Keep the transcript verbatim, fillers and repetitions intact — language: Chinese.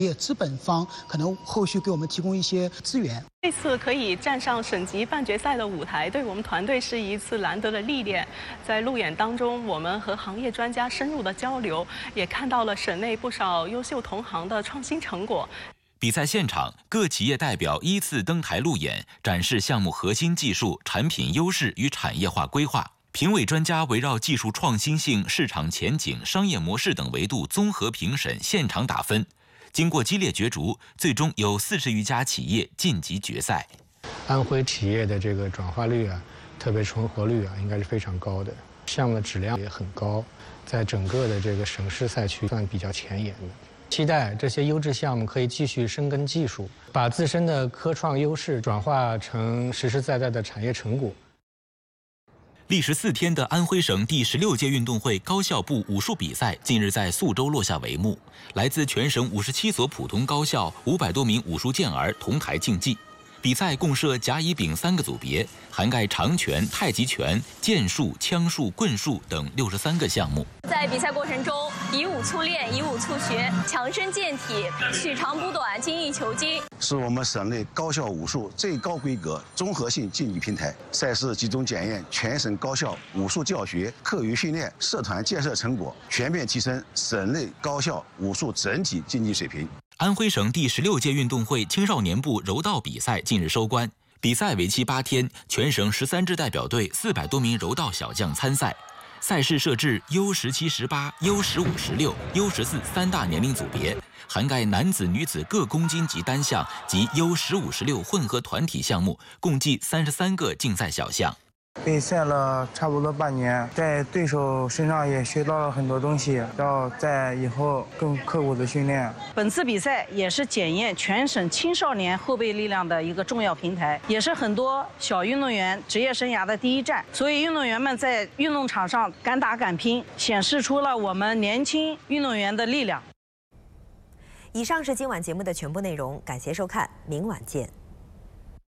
也资本方可能后续给我们提供一些资源。 这次可以站上省级半决赛的舞台，对我们团队是一次难得的历练。在路演当中，我们和行业专家深入的交流，也看到了省内不少优秀同行的创新成果。 比赛现场，各企业代表依次登台路演，展示项目核心技术、产品优势与产业化规划。评委专家围绕技术创新性、市场前景、商业模式等维度综合评审，现场打分。经过激烈角逐，最终有四十余家企业晋级决赛。 安徽企业的这个转化率啊，特别存活率啊，应该是非常高的，项目的质量也很高，在整个的这个省市赛区算比较前沿的。期待这些优质项目可以继续深耕技术，把自身的科创优势转化成实实在在的产业成果。 历时四天的安徽省第十六届运动会高校部武术比赛近日在宿州落下帷幕。来自全省五十七所普通高校五百多名武术健儿同台竞技。比赛共设甲、乙、丙三个组别，涵盖长拳、太极拳、剑术、枪术、棍术等六十三个项目。 在比赛过程中，以武促练，以武促学，强身健体，取长补短，精益求精， 是我们省内高校武术最高规格综合性竞技平台。赛事集中检验全省高校武术教学、课余训练、社团建设成果，全面提升省内高校武术整体竞技水平。 安徽省第十六届运动会青少年部柔道比赛近日收官，比赛为期八天，全省十三支代表队四百多名柔道小将参赛。赛事设置 U 十七、十八、U 十五、十六、U 十四三大年龄组别，涵盖男子、女子各公斤级单项及 U 十五、十六混合团体项目，共计三十三个竞赛小项。 比赛了差不多半年，在对手身上也学到了很多东西，要在以后更刻苦的训练。 本次比赛也是检验全省青少年后备力量的一个重要平台，也是很多小运动员职业生涯的第一站。所以运动员们在运动场上敢打敢拼，显示出了我们年轻运动员的力量。 以上是今晚节目的全部内容，感谢收看，明晚见。